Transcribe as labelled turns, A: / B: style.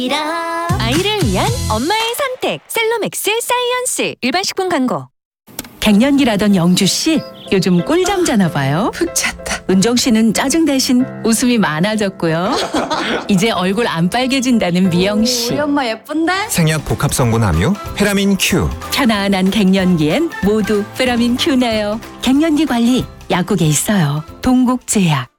A: 아이를 위한 엄마의 선택 셀로맥스 사이언스 일반식품 광고.
B: 갱년기라던 영주 씨 요즘 꿀잠 자나 봐요.
C: 푹 잤다.
B: 은정 씨는 짜증 대신 웃음이 많아졌고요. 이제 얼굴 안 빨개진다는 미영 씨.
C: 우리 엄마 예쁜데?
D: 생약 복합 성분 함유 페라민 Q.
B: 편안한 갱년기엔 모두 페라민 Q네요. 갱년기 관리 약국에 있어요. 동국제약.